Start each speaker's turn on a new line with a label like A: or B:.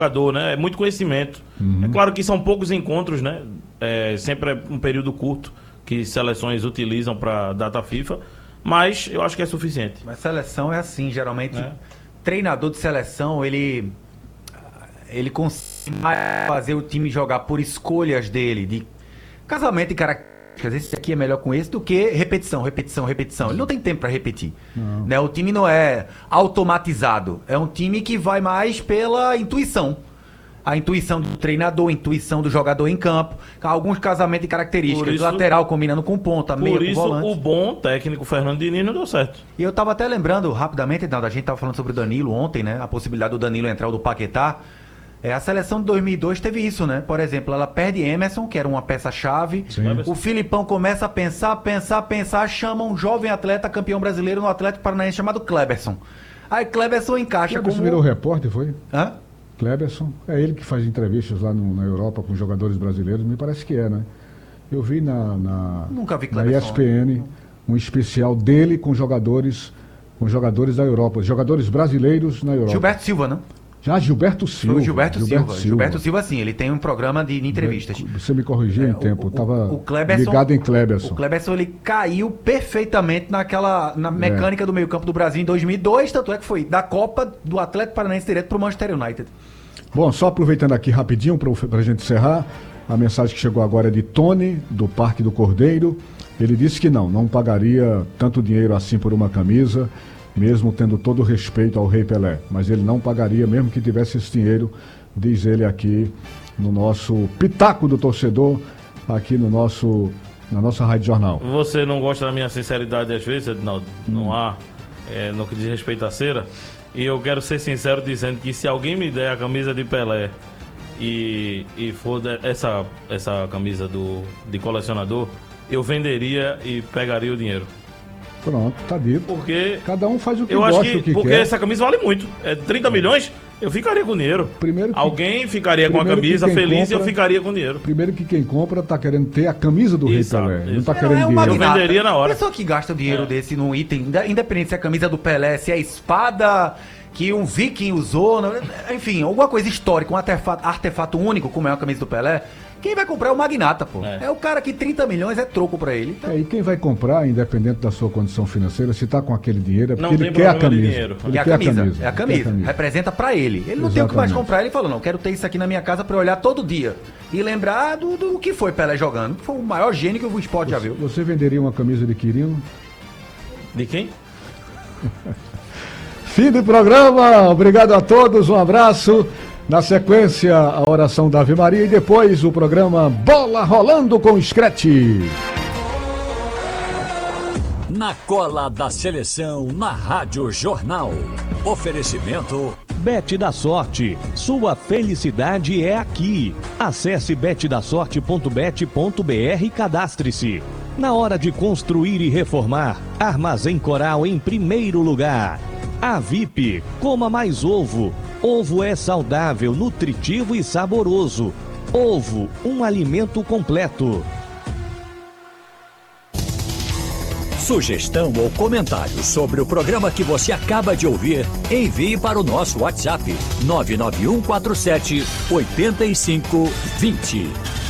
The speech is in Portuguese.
A: jogador, né? É muito conhecimento. É claro que são poucos encontros, né? Sempre é um período curto que seleções utilizam para data FIFA, mas eu acho que é suficiente.
B: Mas seleção é assim, geralmente. Treinador de seleção, ele consegue fazer o time jogar por escolhas dele, de casamento e características. Esse aqui é melhor com esse do que repetição. Ele não tem tempo para repetir. Né? O time não é automatizado. É um time que vai mais pela intuição. A intuição do treinador, a intuição do jogador em campo, alguns casamentos e características,
A: Isso,
B: lateral combinando com ponta, meia com volante.
A: Por isso o bom técnico Fernando Diniz não deu certo.
B: E eu tava até lembrando rapidamente, a gente tava falando sobre o Danilo ontem, né? A possibilidade do Danilo entrar ou do Paquetá. A seleção de 2002 teve isso, né? Por exemplo, ela perde Emerson, que era uma peça-chave. O Filipão começa a pensar, chama um jovem atleta campeão brasileiro no Atlético Paranaense chamado Kleberson. Aí Kleberson encaixa
C: Kleberson
B: como...
C: virou repórter, foi?
B: Hã?
C: Kleberson, é ele que faz entrevistas lá na Europa com jogadores brasileiros, me parece que é, né? Eu vi
B: Nunca vi
C: na
B: Kleberson.
C: ESPN um especial dele com jogadores da Europa, jogadores brasileiros na Europa.
B: Gilberto Silva, não?
C: Já Gilberto Silva.
B: Foi o Gilberto Silva, sim, ele tem um programa de entrevistas.
C: Você me corrigiu em tempo, eu estava
B: Kleberson,
C: ligado em Kleberson.
B: O Kleberson, ele caiu perfeitamente na mecânica do meio-campo do Brasil em 2002, tanto é que foi da Copa do Atlético Paranaense direto para o Manchester United.
C: Bom, só aproveitando aqui rapidinho para a gente encerrar, a mensagem que chegou agora é de Tony, do Parque do Cordeiro. Ele disse que não pagaria tanto dinheiro assim por uma camisa, mesmo tendo todo o respeito ao Rei Pelé. Mas ele não pagaria, mesmo que tivesse esse dinheiro, diz ele aqui no nosso Pitaco do Torcedor, aqui na nossa Rádio Jornal.
A: Você não gosta da minha sinceridade às vezes, Edinaldo? Não há, no que diz respeito à cera. E eu quero ser sincero dizendo que se alguém me der a camisa de Pelé e for essa camisa de colecionador, eu venderia e pegaria o dinheiro.
C: Pronto, tá dito.
A: Porque
C: cada um faz o que
A: eu
C: gosta,
A: acho que, porque
C: quer.
A: essa camisa vale muito. 30 milhões, eu ficaria com dinheiro. Alguém ficaria com a camisa feliz e eu ficaria com dinheiro.
C: Primeiro que quem compra tá querendo ter a camisa do Rei Pelé. Não tá querendo dinheiro.
A: Eu venderia na hora.
B: A pessoa que gasta um dinheiro desse num item, independente se é a camisa do Pelé, se é a espada que um viking usou, enfim, alguma coisa histórica, um artefato único, como é a camisa do Pelé, quem vai comprar é o magnata, pô. É o cara que 30 milhões é troco pra ele. Então...
C: E quem vai comprar, independente da sua condição financeira, se tá com aquele dinheiro, é porque
A: não
C: ele quer a camisa.
B: Ele quer a camisa. É a camisa. Representa pra ele. Ele não tem o que mais comprar. Ele falou, não, quero ter isso aqui na minha casa pra eu olhar todo dia. E lembrar do que foi Pelé jogando. Foi o maior gênio que o esporte já viu.
C: Você venderia uma camisa de Quirino?
A: De quem?
C: Fim do programa. Obrigado a todos. Um abraço. Na sequência, a oração da Ave Maria e depois o programa Bola Rolando com Scratch.
D: Na cola da seleção, na Rádio Jornal. Oferecimento...
E: Bet da Sorte. Sua felicidade é aqui. Acesse betdasorte.bet.br e cadastre-se. Na hora de construir e reformar, Armazém Coral em primeiro lugar. A VIP, coma mais ovo. Ovo é saudável, nutritivo e saboroso. Ovo, um alimento completo.
D: Sugestão ou comentário sobre o programa que você acaba de ouvir, envie para o nosso WhatsApp 99147 8520.